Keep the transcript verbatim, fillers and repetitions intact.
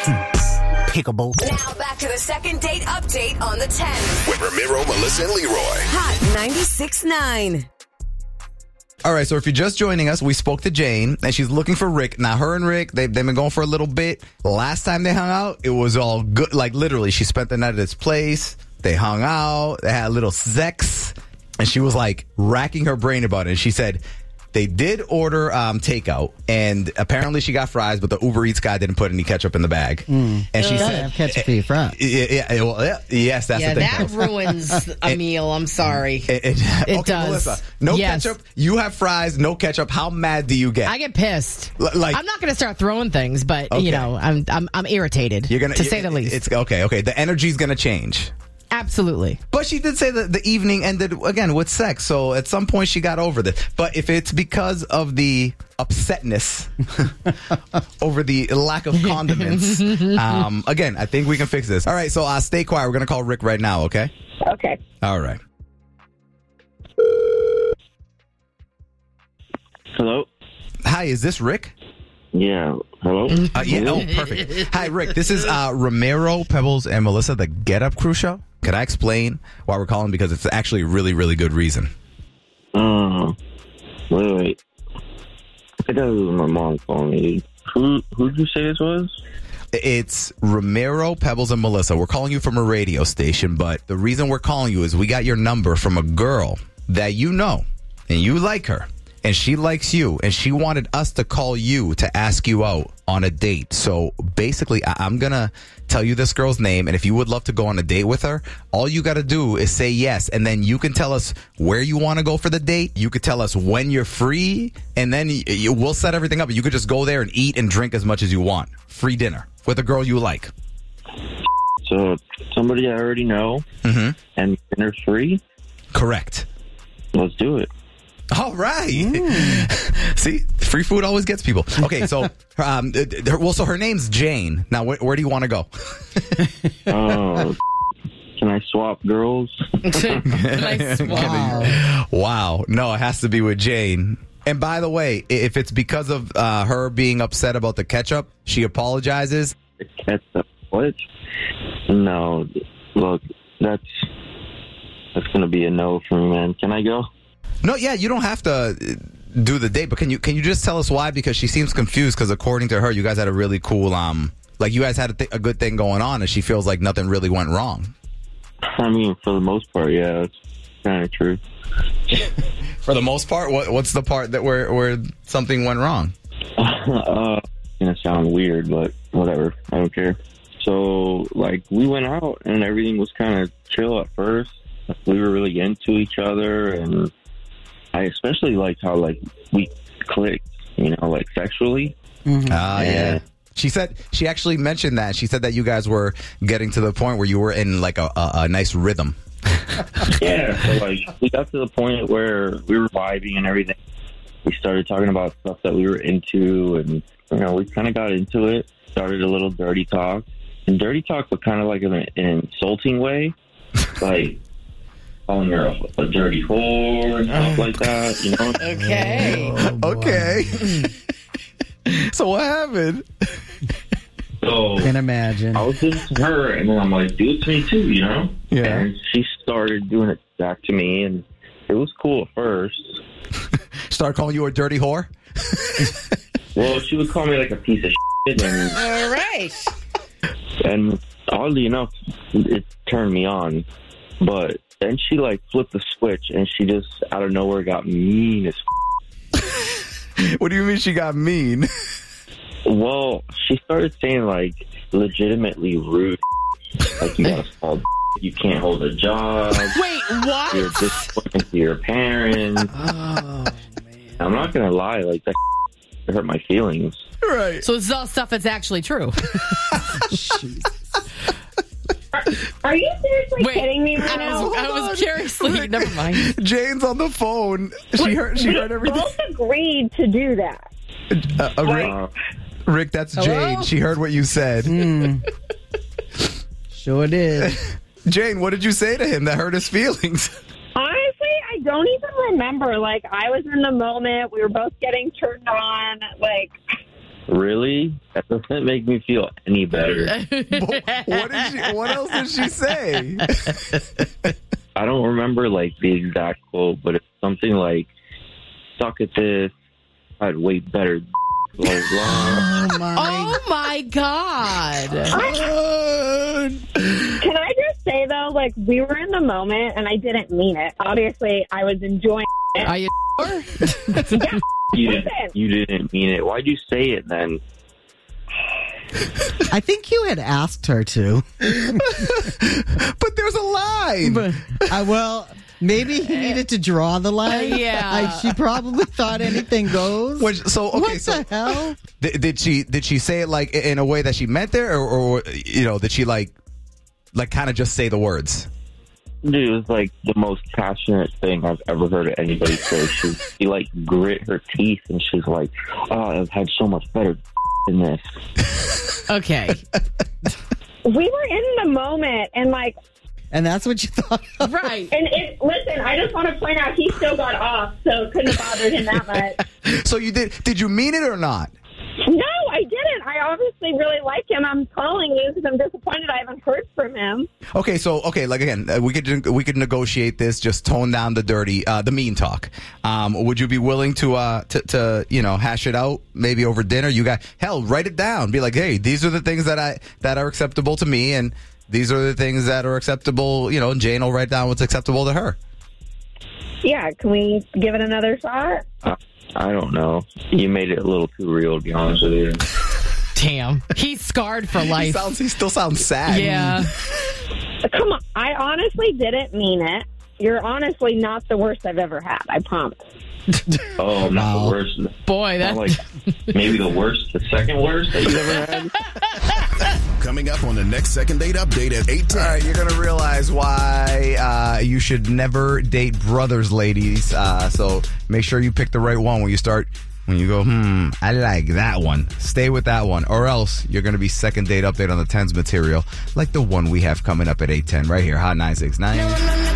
Pickable. Now back to the second date update on the ten. With Ramiro, Melissa, and Leroy. Hot ninety-six point nine. All right, so if you're just joining us, we spoke to Jane, and she's looking for Rick. Now, her and Rick, they've, they've been going for a little bit. Last time they hung out, it was all good. Like, literally, she spent the night at his place. They hung out. They had a little sex. And she was, like, racking her brain about it. And she said they did order um, takeout, and apparently she got fries, but the Uber Eats guy didn't put any ketchup in the bag. Mm. And she You gotta said, have ketchup for your fries. Yeah, yeah, well, yeah, yes, that's yeah, the thing. that ruins a It- meal. I'm sorry. It, it, It okay, does. Melissa, no Yes. ketchup. You have fries, no ketchup. How mad do you get? I get pissed. L- like I'm not going to start throwing things, but Okay. you know, I'm I'm I'm irritated. you're gonna to say the least. It's okay. Okay, the energy's gonna change. Absolutely. But she did say that the evening ended again with sex, so at some point she got over this. But if it's because of the upsetness over the lack of condiments, um, again, I think we can fix this. All right, so uh, stay quiet. We're gonna call Rick right now. Okay. Okay. All right. Hello? Hi, is this Rick? Yeah. Hello? Uh, yeah. Oh, perfect. Hi, Rick. This is uh, Ramiro, Pebbles, and Melissa, the Get Up Crew show. Can I explain why we're calling? Because it's actually a really, really good reason. Uh, wait, wait. I think that was my mom calling me. Who, who did you say this was? It's Ramiro, Pebbles, and Melissa. We're calling you from a radio station, but the reason we're calling you is we got your number from a girl that you know, and you like her. And she likes you, and she wanted us to call you to ask you out on a date. So basically, I- I'm going to tell you this girl's name, and if you would love to go on a date with her, all you got to do is say yes, and then you can tell us where you want to go for the date. You could tell us when you're free, and then y- you, we'll set everything up. You could just go there and eat and drink as much as you want. Free dinner with a girl you like. So, somebody I already know, Mm-hmm. and dinner free? Correct. Let's do it. All right. See, free food always gets people. Okay, so, um, her, well, so her name's Jane. Now, where, where do you want to go? Oh, can I swap girls? Nice. Wow. Wow. No, it has to be with Jane. And by the way, i- if it's because of uh, her being upset about the ketchup, she apologizes. Ketchup. What? No. Look, that's that's gonna be a no for me, man. Can I go? No, yeah, you don't have to uh, do the date, but can you can you just tell us why? Because she seems confused because according to her, you guys had a really cool, um, like you guys had a, th- a good thing going on, and she feels like nothing really went wrong. I mean, for the most part, yeah, it's kind of true. For the most part, what what's the part that where where something went wrong? uh, it's gonna sound weird, but whatever. I don't care. So, like, we went out and everything was kind of chill at first. We were really into each other, and I especially liked how, like, we clicked, you know, like, sexually. Ah, yeah. And- She said she actually mentioned that. She said that you guys were getting to the point where you were in like a, a, a nice rhythm. Yeah, so, like, we got to the point where we were vibing and everything. We started talking about stuff that we were into, and, you know, we kind of got into it. Started a little dirty talk. And dirty talk, but kind of like in an, an insulting way. Like, calling her a, a dirty whore and stuff like that, you know? Okay. Okay. So what happened? So Can imagine. I was doing it to her, and then I'm like, do it to me too, you know? Yeah. And she started doing it back to me, and it was cool at first. Start calling you a dirty whore? Well, she would call me like a piece of shit, and, All right. and oddly enough, it turned me on. But then she like flipped the switch, and she just out of nowhere got mean as f- What do you mean she got mean? Well, she started saying like legitimately rude, like you got a small, you can't hold a job, Wait, what? you're disappointing to your parents. Oh, man. I'm not gonna lie, like that hurt my feelings. Right. So this is all stuff that's actually true. Are you seriously Wait, kidding me right I now? was, I was curiously. Never mind. Jane's on the phone. She heard. She we heard everything. both agreed to do that. Uh, uh, Rick, Uh, Rick, that's Hello? Jane. She heard what you said. Mm. Sure did. Jane, what did you say to him that hurt his feelings? Honestly, I don't even remember. Like, I was in the moment. We were both getting turned on. Like, Really? That doesn't make me feel any better. What did she, what else did she say? I don't remember like the exact quote, but it's something like, "Suck at this. I had way better." Blah, blah. Oh my. Oh my God. Can I just say, though, like, we were in the moment, and I didn't mean it. Obviously, I was enjoying it. Are you sure? You Listen. didn't, you didn't mean it. Why'd you say it then? I think you had asked her to. But there's a line. Uh, well, maybe he needed to draw the line. Yeah. I, she probably thought anything goes. Which, so okay, what so the hell? Did, did she did she say it like in a way that she meant there, or, or you know, did she like like kind of just say the words? Dude, it was like the most passionate thing I've ever heard anybody say. She, she like grit her teeth and she's like, "Oh, I've had so much better than this." Okay. We were in the moment, and, like, And that's what you thought of? Right. and it, listen, I just want to point out he still got off, so it couldn't have bothered him that much. So you did? Did you mean it or not? No, I didn't. I obviously really like him. I'm calling you because I'm disappointed I haven't heard from him. Okay, so okay, like again, uh, we could we could negotiate this. Just tone down the dirty, uh, the mean talk. Um, would you be willing to uh to, to you know hash it out maybe over dinner? You got hell, write it down. Be like, hey, these are the things that I that are acceptable to me, and these are the things that are acceptable. You know, and Jane will write down what's acceptable to her. Yeah, can we give it another shot? Uh, I don't know. You made it a little too real, to be honest with you. Damn. He's scarred for He life. sounds. He still sounds sad. Yeah. Come on. I honestly didn't mean it. You're honestly not the worst I've ever had. I promise. Oh, not Wow. the worst. Boy, Not that's like maybe the worst, the second worst that you've ever had. Coming up on the next second date update at eight All ten. right, you're gonna realize why uh, you should never date brothers, ladies. Uh, so make sure you pick the right one when you start. When you go, hmm, I like that one. Stay with that one, or else you're gonna be second date update on the tens material, like the one we have coming up at eight ten right here, Hot nine six nine.